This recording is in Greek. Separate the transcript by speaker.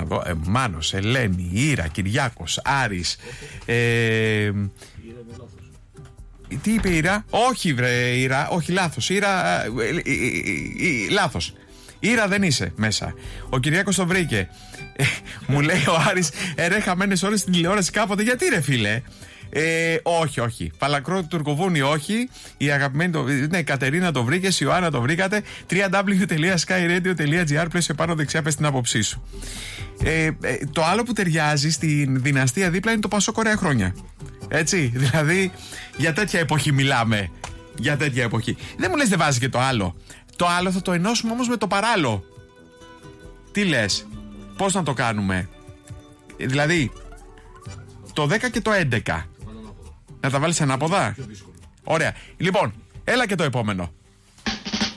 Speaker 1: εδώ. Μάνος, Ελένη, Ήρα, Κυριάκος, Άρης. Τι είπε η Ήρα? Όχι, βρε Ήρα, όχι, λάθος. Ήρα, λάθος. Ήρα δεν είσαι μέσα. Ο Κυριάκος το βρήκε. Μου λέει ο Άρης, ρε χαμένες ώρες στην τηλεόραση κάποτε. Γιατί ρε φίλε? Όχι. Παλακρό του Τουρκοβούνι, όχι. Η αγαπημένη η Κατερίνα το βρήκε, η Ιωάννα το βρήκατε. www.skyradio.gr. Πλέον πάνω δεξιά, πες την άποψή σου. Το άλλο που ταιριάζει στην δυναστεία δίπλα είναι το Πασόκ ωραία χρόνια. Έτσι, δηλαδή για τέτοια εποχή μιλάμε. Για τέτοια εποχή. Δεν μου λες δεν βάζει και το άλλο. Το άλλο θα το ενώσουμε όμως με το παράλληλο. Τι λες? Πώς να το κάνουμε? Δηλαδή το 10 και το 11 να τα βάλεις ανάποδα. Ωραία. Λοιπόν, έλα και το επόμενο.